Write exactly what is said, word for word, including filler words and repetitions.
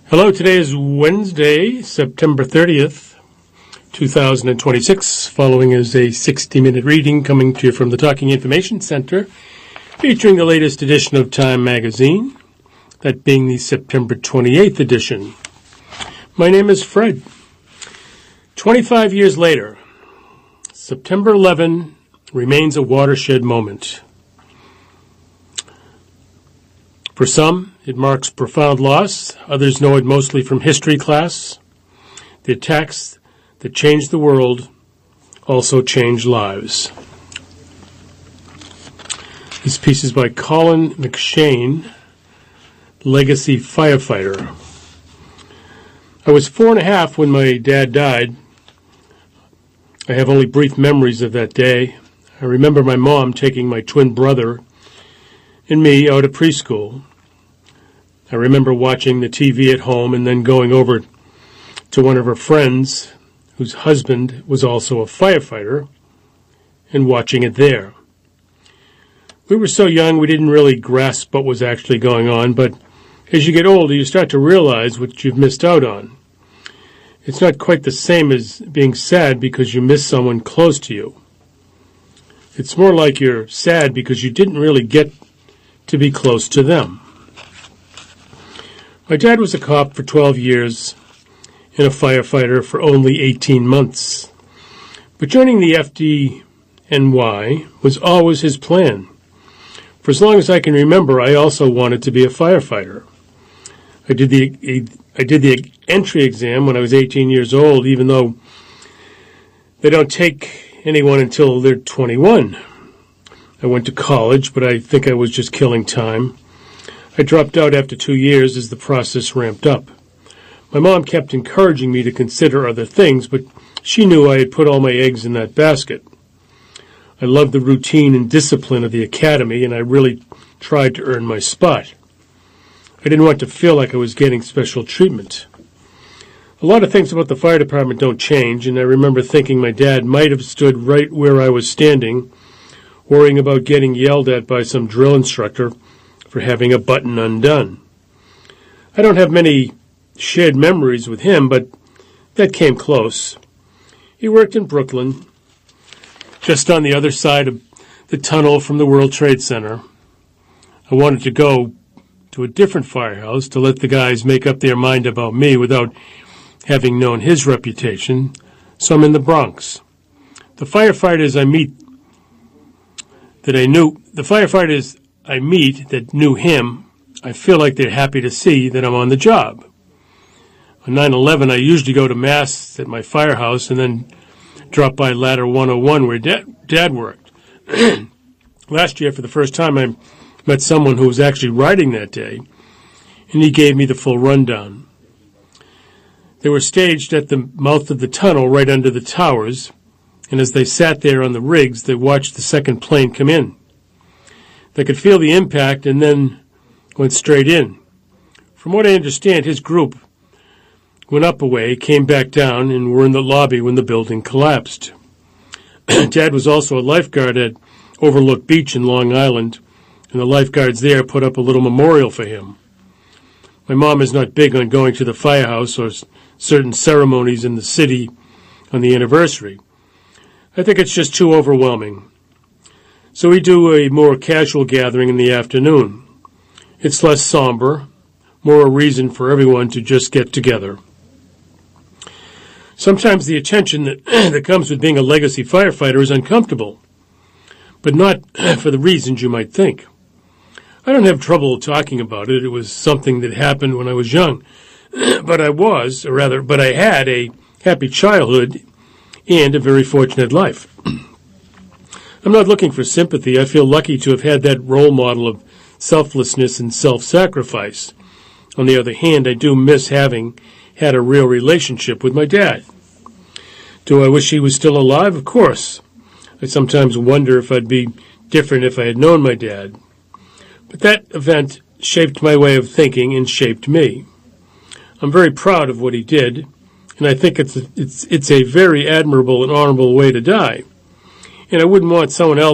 Hello, today is Wednesday, September thirtieth, two thousand twenty-six. Following is a sixty-minute reading coming to you from the Talking Information Center, featuring the latest edition of Time magazine, that being the September twenty-eighth edition. My name is Fred. twenty-five years later, September eleventh remains a watershed moment. For some, it marks profound loss. Others know it mostly from history class. The attacks that changed the world also changed lives. This piece is by Colin McShane, Legacy Firefighter. I was four and a half when my dad died. I have only brief memories of that day. I remember my mom taking my twin brother and me out of preschool. I remember watching the T V at home and then going over to one of her friends, whose husband was also a firefighter, and watching it there. We were so young we didn't really grasp what was actually going on, but as you get older you start to realize what you've missed out on. It's not quite the same as being sad because you miss someone close to you. It's more like you're sad because you didn't really get to be close to them. My dad was a cop for twelve years and a firefighter for only eighteen months. But joining the F D N Y was always his plan. For as long as I can remember, I also wanted to be a firefighter. I did the I did the entry exam when I was eighteen years old, even though they don't take anyone until they're twenty-one. I went to college, but I think I was just killing time. I dropped out after two years as the process ramped up. My mom kept encouraging me to consider other things, but she knew I had put all my eggs in that basket. I loved the routine and discipline of the academy, and I really tried to earn my spot. I didn't want to feel like I was getting special treatment. A lot of things about the fire department don't change, and I remember thinking my dad might have stood right where I was standing, worrying about getting yelled at by some drill instructor for having a button undone. I don't have many shared memories with him, but that came close. He worked in Brooklyn, just on the other side of the tunnel from the World Trade Center. I wanted to go to a different firehouse to let the guys make up their mind about me without having known his reputation, so I'm in the Bronx. The firefighters I meet that I knew, the firefighters I meet that knew him, I feel like they're happy to see that I'm on the job. On nine eleven, I usually go to Mass at my firehouse and then drop by Ladder one oh one where Dad, Dad worked. Last year, for the first time, I met someone who was actually riding that day, and he gave me the full rundown. They were staged at the mouth of the tunnel right under the towers, and as they sat there on the rigs, they watched the second plane come in. They could feel the impact and then went straight in. From what I understand, his group went up a way, came back down, and were in the lobby when the building collapsed. Dad was also a lifeguard at Overlook Beach in Long Island, and the lifeguards there put up a little memorial for him. My mom is not big on going to the firehouse or certain ceremonies in the city on the anniversary. I think it's just too overwhelming. So we do a more casual gathering in the afternoon. It's less somber, more a reason for everyone to just get together. Sometimes the attention that, that comes with being a legacy firefighter is uncomfortable, but not for the reasons you might think. I don't have trouble talking about it. It was something that happened when I was young, but I was, or rather, but I had a happy childhood and a very fortunate life. I'm not looking for sympathy. I feel lucky to have had that role model of selflessness and self-sacrifice. On the other hand, I do miss having had a real relationship with my dad. Do I wish he was still alive? Of course. I sometimes wonder if I'd be different if I had known my dad. But that event shaped my way of thinking and shaped me. I'm very proud of what he did, and I think it's a, it's it's a very admirable and honorable way to die. And I wouldn't want someone else